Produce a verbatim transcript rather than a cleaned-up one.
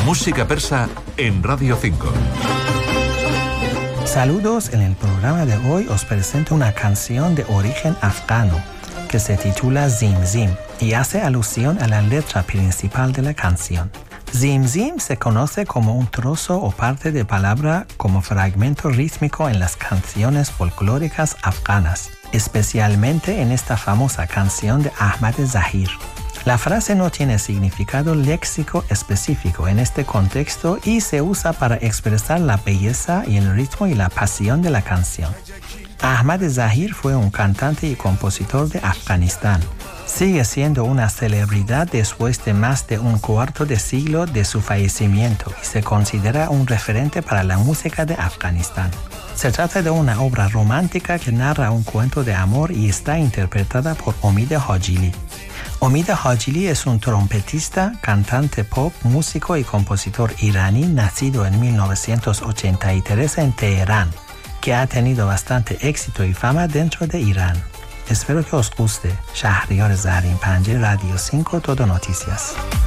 Música persa en Radio cinco. Saludos, en el programa de hoy os presento una canción de origen afgano que se titula Zim Zim y hace alusión a la letra principal de la canción. Zim Zim se conoce como un trozo o parte de palabra como fragmento rítmico en las canciones folclóricas afganas, especialmente en esta famosa canción de Ahmad Zahir. La frase no tiene significado léxico específico en este contexto y se usa para expresar la belleza y el ritmo y la pasión de la canción. Ahmad Zahir fue un cantante y compositor de Afganistán. Sigue siendo una celebridad después de más de un cuarto de siglo de su fallecimiento y se considera un referente para la música de Afganistán. Se trata de una obra romántica que narra un cuento de amor y está interpretada por Omid Hajili. Omid Hajili es un trompetista, cantante pop, músico y compositor iraní nacido en mil novecientos ochenta y tres en Teherán, que ha tenido bastante éxito y fama dentro de Irán. Espero que os guste. Shahriar Zarin Panjeh, Radio cinco, Todo Noticias.